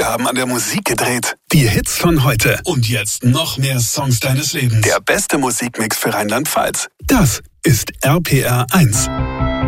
Wir haben an der Musik gedreht. Die Hits von heute. Und jetzt noch mehr Songs deines Lebens. Der beste Musikmix für Rheinland-Pfalz. Das ist RPR 1.